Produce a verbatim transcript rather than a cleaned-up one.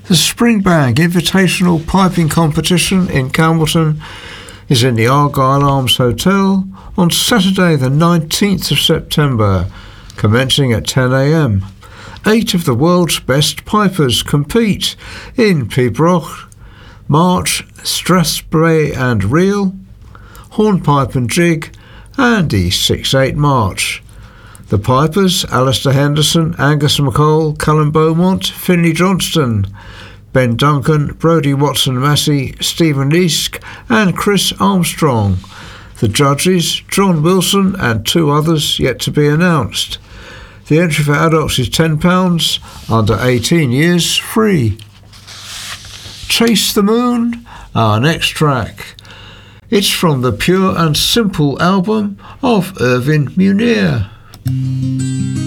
The Springbank Invitational Piping Competition in Campbellton is in the Argyle Arms Hotel on Saturday the nineteenth of September, commencing at ten a m. Eight of the world's best pipers compete in Pibroch, March, Strathspey and Reel, Hornpipe and Jig, and the six eight March. The pipers: Alistair Henderson, Angus McCall, Callum Beaumont, Finlay Johnston, Ben Duncan, Brodie Watson-Massey, Stephen Leask and Chris Armstrong. The judges: John Wilson and two others yet to be announced. The entry for adults is ten pounds, under eighteen years free. Chase the Moon, our next track. It's from the Pure and Simple album of Irvin Munir.